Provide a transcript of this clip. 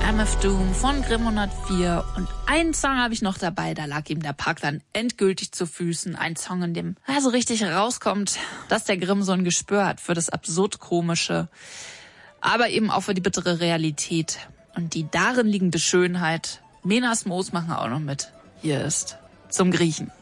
IMF Doom von Grimm 104 und einen Song habe ich noch dabei, da lag ihm der Park dann endgültig zu Füßen. Ein Song, in dem so richtig herauskommt, dass der Grimm so ein Gespür hat für das Absurd-Komische, aber eben auch für die bittere Realität und die darin liegende Schönheit. Menas Moos machen auch noch mit. Hier ist Zum Griechen.